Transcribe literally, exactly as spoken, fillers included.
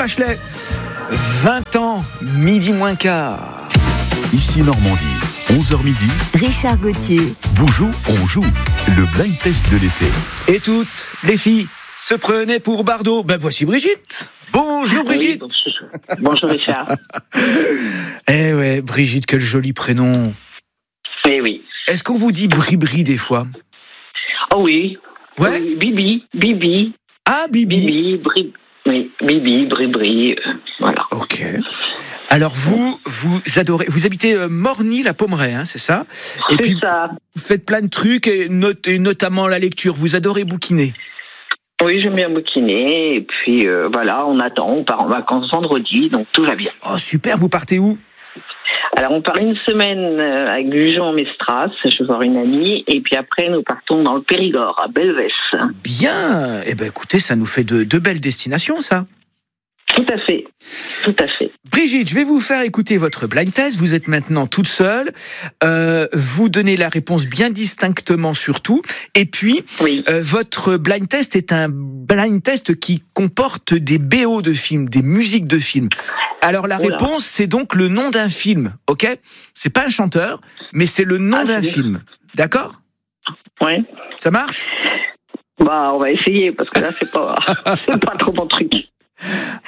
Bachelet. vingt ans, midi moins quart. Ici Normandie, onze heures midi. Richard Gauthier. Boujou, on joue. Le blind test de l'été. Et toutes les filles se prenaient pour Bardot. Ben voici Brigitte. Bonjour Brigitte. Oui, bonjour Richard. Eh ouais, Brigitte, quel joli prénom. Eh oui. Est-ce qu'on vous dit Bri-Bri des fois? Oh oui. Ouais. Oui, Bibi, Bibi. Ah, Bibi. Bibi, Bri, oui, Bibi, Bri-Bri, euh, voilà. Ok. Alors vous, vous adorez, vous habitez euh, Morny, la Pommeraye, hein, c'est ça? Et C'est puis ça. vous faites plein de trucs, et, not- et notamment la lecture. Vous adorez bouquiner. Oui, j'aime bien bouquiner. Et puis euh, voilà, on attend, on part en vacances vendredi, donc tout va bien. Oh super, vous partez où? Alors on part une semaine euh, avec Gujan-Mestras, je vais voir une amie, et puis après nous partons dans le Périgord, à Belvès. Bien. Eh ben écoutez, ça nous fait de, de belles destinations, ça. Tout à fait, tout à fait. Brigitte, je vais vous faire écouter votre blind test. Vous êtes maintenant toute seule. Euh, vous donnez la réponse bien distinctement surtout. Et puis, Oui. euh, votre blind test est un blind test qui comporte des B O de films, des musiques de films. Alors la Oh là. réponse, c'est donc le nom d'un film, ok? C'est pas un chanteur, mais c'est le nom Ah, d'un c'est bien. film. D'accord? Ouais. Ça marche? Bah on va essayer parce que là c'est pas, c'est pas trop mon truc.